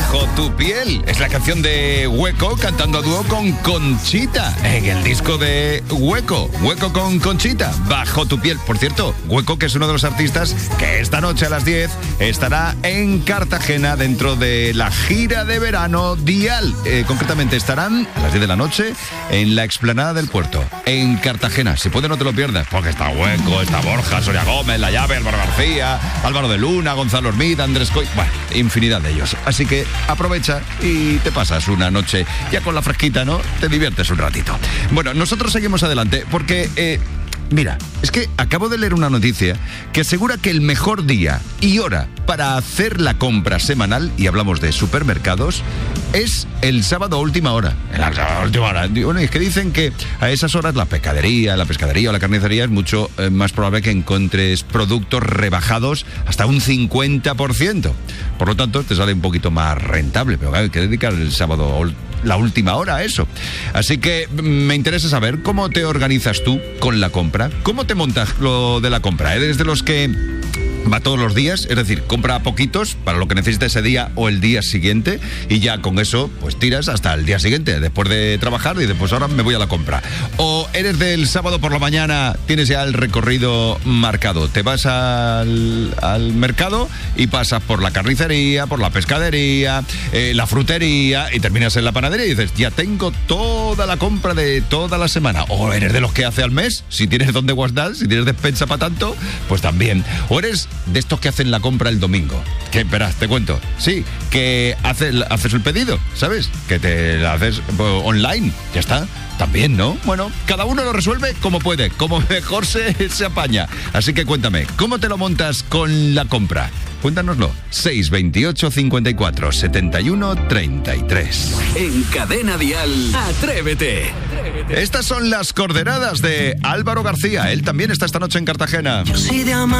Bajo tu piel. Es la canción de Hueco cantando a dúo con Conchita en el disco de Hueco. Hueco con Conchita, Bajo tu piel. Por cierto, Hueco, que es uno de los artistas que esta noche a las 10 estará en Cartagena dentro de la gira de verano Dial. Concretamente estarán a las 10 de la noche en la explanada del puerto, en Cartagena. Si puedes, no te lo pierdas, porque está Hueco, está Borja, Soria Gómez, La Llave, Álvaro García, Álvaro de Luna, Gonzalo Hermida, Andrés Coy. Bueno, infinidad de ellos. Así que aprovecha y te pasas una noche ya con la fresquita, ¿no? Te diviertes un ratito. Bueno, nosotros seguimos adelante porque... Mira, es que acabo de leer una noticia que asegura que el mejor día y hora para hacer la compra semanal, y hablamos de supermercados, es el sábado a última hora. El sábado a última hora. Bueno, es que dicen que a esas horas la pescadería o la carnicería es mucho más probable que encuentres productos rebajados hasta un 50%. Por lo tanto, te sale un poquito más rentable, pero hay que dedicar el sábado la última hora a eso. Así que me interesa saber cómo te organizas tú con la compra. ¿Cómo te montas lo de la compra? ¿Eres de los que va todos los días? Es decir, compra poquitos para lo que necesita ese día o el día siguiente y ya con eso pues tiras hasta el día siguiente, después de trabajar, y después ahora me voy a la compra. ¿O eres del sábado por la mañana, tienes ya el recorrido marcado, te vas al mercado y pasas por la carnicería, por la pescadería, la frutería y terminas en la panadería y dices, ya tengo toda la compra de toda la semana? ¿O eres de los que hace al mes? Si tienes donde guardar, si tienes despensa para tanto, pues también. ¿O eres de estos que hacen la compra el domingo? Que, verás, te cuento. Sí, que haces el pedido, ¿sabes? Que te la haces online, ya está. También, ¿no? Bueno, cada uno lo resuelve como puede, como mejor se apaña. Así que cuéntame, ¿cómo te lo montas con la compra? Cuéntanoslo. 628 54 71 33. En Cadena Dial, Atrévete. Estas son las coordenadas de Álvaro García. Él también está esta noche en Cartagena.